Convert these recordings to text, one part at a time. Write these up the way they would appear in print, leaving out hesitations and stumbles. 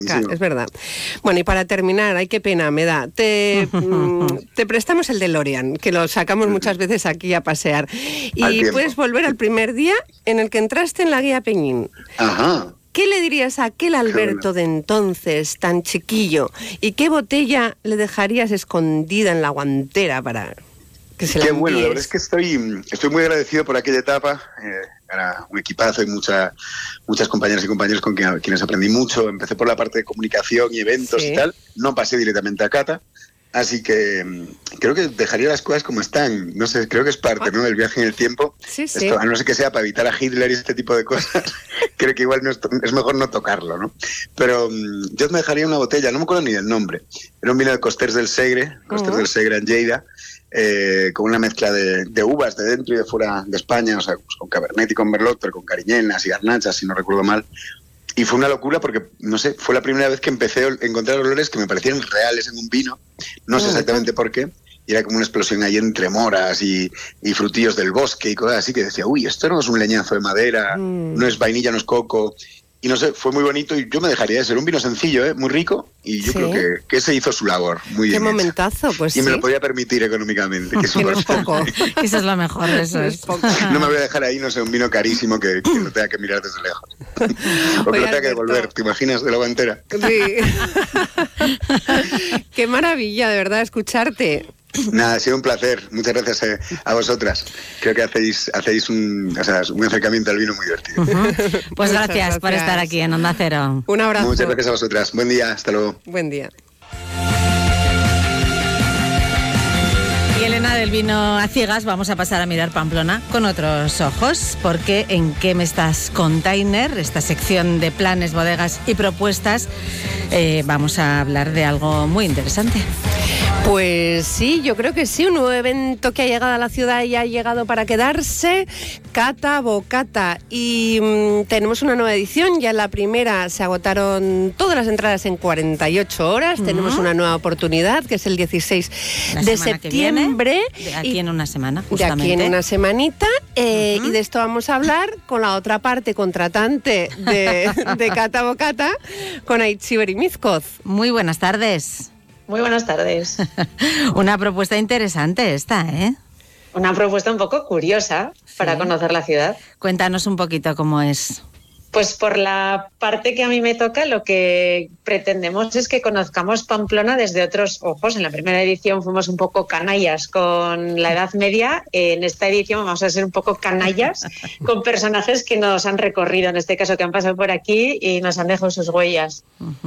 Claro, es verdad. Bueno, y para terminar, ay, qué pena me da. Te prestamos el DeLorean, que lo sacamos muchas veces aquí a pasear. Y puedes volver al primer día en el que entraste en la guía Peñín. Ajá. ¿Qué le dirías a aquel Alberto de entonces, tan chiquillo? ¿Y qué botella le dejarías escondida en la guantera para que se la envíes? Qué bueno, la verdad es que estoy muy agradecido por aquella etapa. Era un equipazo y muchas compañeras y compañeros con quienes aprendí mucho. Empecé por la parte de comunicación y eventos y tal. No pasé directamente a cata. Así que creo que dejaría las cosas como están. No sé, creo que es parte, ¿no?, del viaje en el tiempo. Sí. Esto, a no ser que sea para evitar a Hitler y este tipo de cosas, creo que igual es mejor no tocarlo, ¿no? Pero yo me dejaría una botella, no me acuerdo ni del nombre. Era un vino de Costers del Segre, del Segre en Lleida, con una mezcla de uvas de dentro y de fuera de España, o sea, pues con Cabernet y con Merlot, pero con cariñenas y garnachas, si no recuerdo mal. Y fue una locura porque, no sé, fue la primera vez que empecé a encontrar olores que me parecieron reales en un vino. No sé exactamente por qué. Y era como una explosión ahí entre moras y frutillos del bosque y cosas así, que decía, uy, esto no es un leñazo de madera, no es vainilla, no es coco. Y no sé, fue muy bonito y yo me dejaría de ser un vino sencillo, muy rico, y yo creo que ese hizo su labor muy bien. Qué momentazo, pues y me lo podía permitir económicamente, que es no es poco. Eso es lo mejor, eso es poco. No me voy a dejar ahí, no sé, un vino carísimo que lo tenga que mirar desde lejos. O que lo tenga que devolver, ¿te imaginas, de la guantera? Sí. Qué maravilla, de verdad, escucharte. Nada, ha sido un placer. Muchas gracias a vosotras. Creo que hacéis un acercamiento al vino muy divertido. Pues gracias por estar aquí en Onda Cero. Un abrazo. Muchas gracias a vosotras. Buen día, hasta luego. Buen día. Y Elena, del vino a ciegas, vamos a pasar a mirar Pamplona con otros ojos, porque en ¿Qué me estás, container?, esta sección de planes, bodegas y propuestas, vamos a hablar de algo muy interesante. Pues sí, yo creo que sí, un nuevo evento que ha llegado a la ciudad y ha llegado para quedarse, Cata Bocata, y tenemos una nueva edición. Ya en la primera se agotaron todas las entradas en 48 horas, tenemos una nueva oportunidad que es el 16 de septiembre. De aquí en una semana, justamente. De aquí en una semanita, y de esto vamos a hablar con la otra parte contratante de Cata Bocata, con Aitziber Imizkoz. Muy buenas tardes. Muy buenas tardes. Una propuesta interesante esta, ¿eh? Una propuesta un poco curiosa para conocer la ciudad. Cuéntanos un poquito cómo es. Pues por la parte que a mí me toca, lo que pretendemos es que conozcamos Pamplona desde otros ojos. En la primera edición fuimos un poco canallas con la Edad Media. En esta edición vamos a ser un poco canallas con personajes que nos han recorrido, en este caso que han pasado por aquí y nos han dejado sus huellas.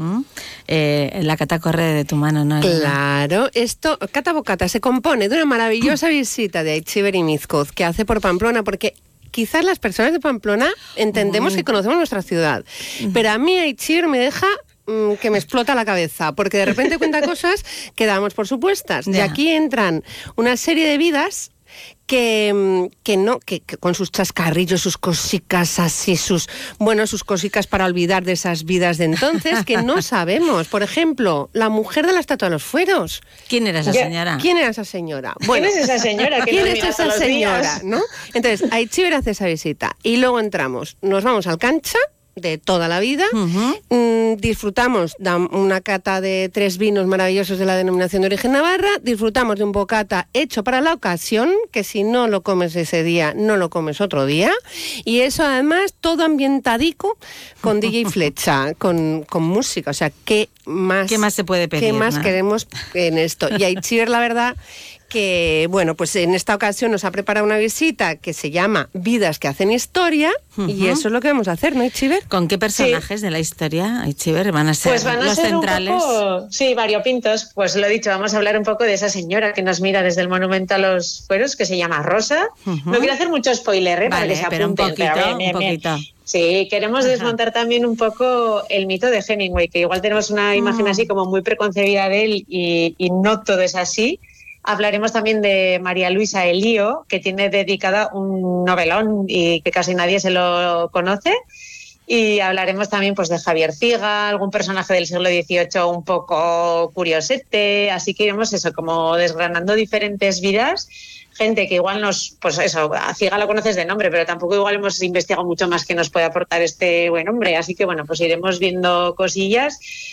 La cata corre de tu mano, ¿no? Claro, esto, Cata Bocata, se compone de una maravillosa visita de Aitziber Imizkoz que hace por Pamplona, porque quizás las personas de Pamplona entendemos que conocemos nuestra ciudad, pero a mí Aitziber me deja que me explota la cabeza, porque de repente cuenta cosas que damos por supuestas. De aquí entran una serie de vidas que con sus chascarrillos, sus cosicas así, sus cosicas para olvidar de esas vidas de entonces que no sabemos. Por ejemplo, la mujer de la Estatua de los Fueros. ¿Quién era esa señora? ¿Quién era esa señora? Bueno, ¿quién es esa señora? ¿Quién es esa señora? ¿No? Entonces, Aitziber hace esa visita y luego nos vamos al Cancha de toda la vida, disfrutamos de una cata de 3 vinos maravillosos de la denominación de origen Navarra, disfrutamos de un bocata hecho para la ocasión, que si no lo comes ese día, no lo comes otro día, y eso además todo ambientadico con DJ Flecha, con música, o sea, ¿qué más se puede pedir? ¿Qué más queremos en esto? Y Aitziber, la verdad, que, bueno, pues en esta ocasión nos ha preparado una visita que se llama Vidas que hacen historia, y eso es lo que vamos a hacer, ¿no, Aitziber? ¿Con qué personajes de la historia, Aitziber, van a ser los centrales? Un poco, sí, variopintos. Pues lo dicho, vamos a hablar un poco de esa señora que nos mira desde el Monumento a los Fueros, que se llama Rosa. No quiero hacer mucho spoiler, para que se apunten. Un poquito. Sí, queremos desmontar también un poco el mito de Hemingway, que igual tenemos una imagen así como muy preconcebida de él y no todo es así. Hablaremos también de María Luisa Elío, que tiene dedicada un novelón y que casi nadie se lo conoce. Y hablaremos también pues de Javier Ciga, algún personaje del siglo XVIII un poco curiosete. Así que iremos como desgranando diferentes vidas gente que igual pues eso, a Ciega lo conoces de nombre, pero tampoco igual hemos investigado mucho más que nos puede aportar este buen hombre. Así que bueno, pues iremos viendo cosillas.